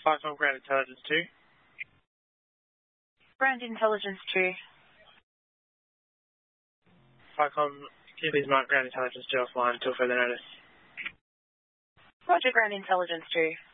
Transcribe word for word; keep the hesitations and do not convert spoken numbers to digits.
FICOM Ground Intelligence two. Ground Intelligence two. FICOM, can you please mark Ground Intelligence two offline until further notice? Roger, Ground Intelligence two.